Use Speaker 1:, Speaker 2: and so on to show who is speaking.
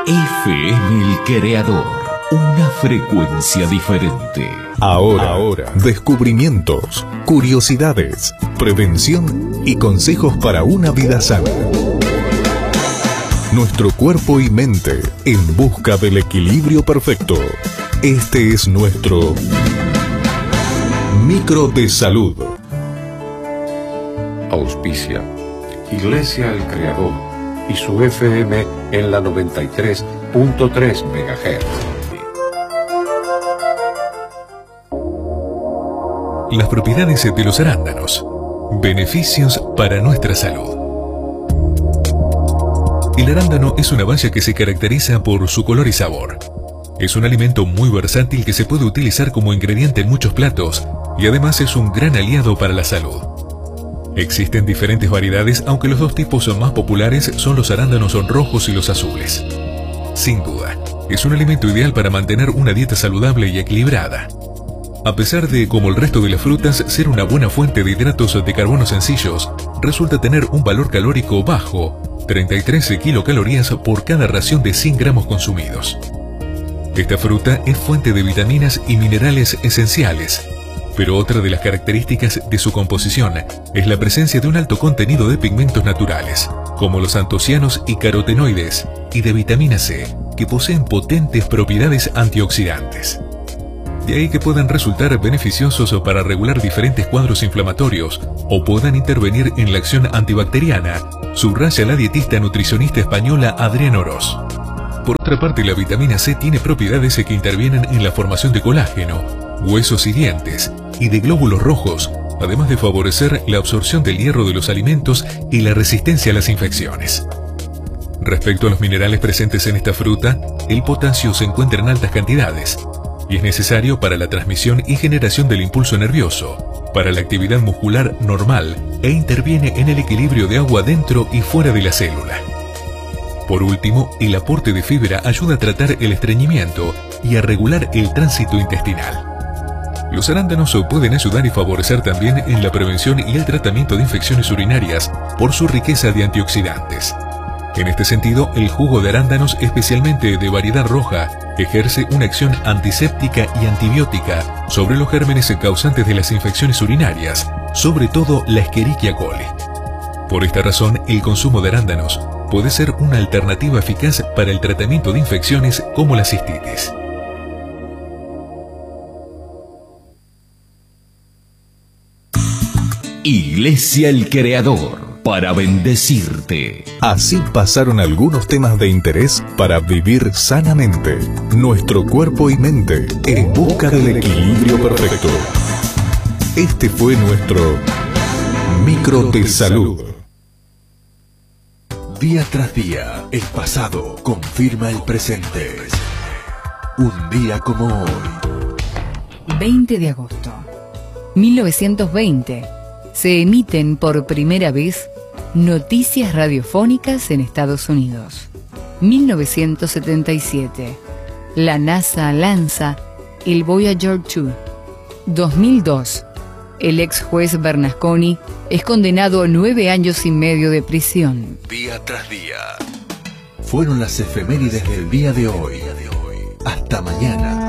Speaker 1: FM El Creador, una frecuencia diferente.
Speaker 2: Ahora, descubrimientos, curiosidades, prevención y consejos para una vida sana. Nuestro cuerpo y mente en busca del equilibrio perfecto. Este es nuestro Micro de Salud.
Speaker 3: Auspicia Iglesia El Creador y su FM en la 93.3 MHz.
Speaker 2: Las propiedades de los arándanos. Beneficios para nuestra salud. El arándano es una baya que se caracteriza por su color y sabor. Es un alimento muy versátil que se puede utilizar como ingrediente en muchos platos y además es un gran aliado para la salud. Existen diferentes variedades, aunque los dos tipos más populares son los arándanos rojos y los azules. Sin duda, es un alimento ideal para mantener una dieta saludable y equilibrada. A pesar de, como el resto de las frutas, ser una buena fuente de hidratos de carbono sencillos, resulta tener un valor calórico bajo, 33 kilocalorías por cada ración de 100 gramos consumidos. Esta fruta es fuente de vitaminas y minerales esenciales, pero otra de las características de su composición es la presencia de un alto contenido de pigmentos naturales, como los antocianos y carotenoides, y de vitamina C, que poseen potentes propiedades antioxidantes. De ahí que puedan resultar beneficiosos para regular diferentes cuadros inflamatorios o puedan intervenir en la acción antibacteriana, subraya la dietista nutricionista española Adriana Oroz. Por otra parte, la vitamina C tiene propiedades que intervienen en la formación de colágeno, huesos y dientes, y de glóbulos rojos, además de favorecer la absorción del hierro de los alimentos y la resistencia a las infecciones. Respecto a los minerales presentes en esta fruta, el potasio se encuentra en altas cantidades, y es necesario para la transmisión y generación del impulso nervioso, para la actividad muscular normal e interviene en el equilibrio de agua dentro y fuera de la célula. Por último, el aporte de fibra ayuda a tratar el estreñimiento y a regular el tránsito intestinal. Los arándanos pueden ayudar y favorecer también en la prevención y el tratamiento de infecciones urinarias por su riqueza de antioxidantes. En este sentido, el jugo de arándanos, especialmente de variedad roja, ejerce una acción antiséptica y antibiótica sobre los gérmenes causantes de las infecciones urinarias, sobre todo la Escherichia coli. Por esta razón, el consumo de arándanos puede ser una alternativa eficaz para el tratamiento de infecciones como la cistitis.
Speaker 1: Iglesia El Creador, para bendecirte.
Speaker 2: Así pasaron algunos temas de interés para vivir sanamente. Nuestro cuerpo y mente en busca del equilibrio perfecto. Este fue nuestro Micro de Salud.
Speaker 4: Día tras día, el pasado confirma el presente. Un día como hoy.
Speaker 5: 20 de agosto. 1920. Se emiten por primera vez noticias radiofónicas en Estados Unidos. 1977. La NASA lanza el Voyager 2. 2002. El ex juez Bernasconi es condenado a 9 años y medio de prisión.
Speaker 4: Día tras día. Fueron las efemérides del día de hoy. Hasta mañana.